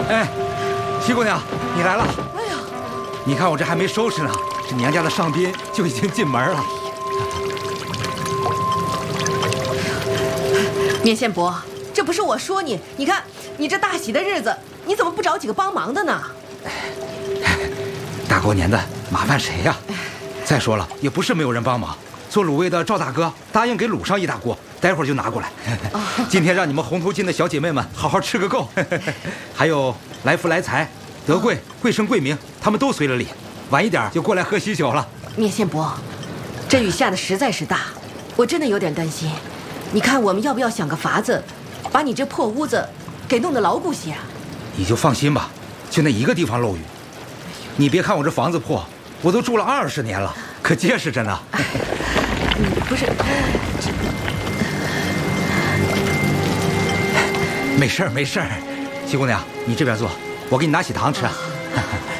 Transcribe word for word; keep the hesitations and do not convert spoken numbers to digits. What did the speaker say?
哎，七姑娘，你来了。 哎呀， 你看我这还没收拾呢，这娘家的上宾就已经进门了。 面线伯，这不是我说你，你看你这大喜的日子，你怎么不找几个帮忙的呢？ 大过年的，麻烦谁呀？再说了，也不是没有人帮忙。做卤味的赵大哥答应给卤上一大锅，待会儿就拿过来。今天让你们红头巾的小姐妹们好好吃个够。还有来福来财、德贵、贵生贵名，他们都随了礼，晚一点就过来喝喜酒了。 面线伯，这雨下的实在是大，我真的有点担心。你看我们要不要想个法子，把你这破屋子给弄得牢固些啊？ 你就放心吧，就那一个地方漏雨。你别看我这房子破，我都住了二十年了，可结实着呢。 嗯，不是， 没事儿没事儿。七姑娘，你这边坐，我给你拿喜糖吃。